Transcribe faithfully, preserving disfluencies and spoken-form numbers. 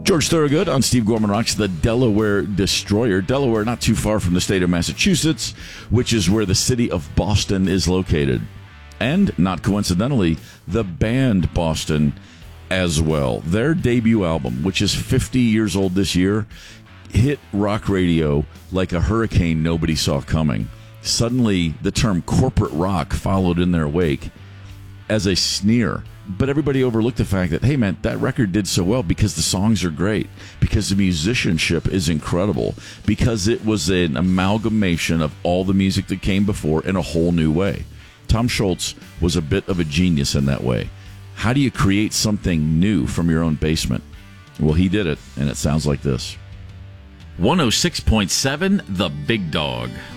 George Thorogood on Steve Gorman Rocks, the Delaware Destroyer. Delaware, not too far from the state of Massachusetts, which is where the city of Boston is located. And, not coincidentally, the band Boston as well. Their debut album, which is fifty years old this year, hit rock radio like a hurricane nobody saw coming. Suddenly, the term corporate rock followed in their wake as a sneer. But everybody overlooked the fact that, hey, man, that record did so well because the songs are great, because the musicianship is incredible, because it was an amalgamation of all the music that came before in a whole new way. Tom Scholz was a bit of a genius in that way. How do you create something new from your own basement? Well, he did it, and it sounds like this. one oh six point seven The Big Dog.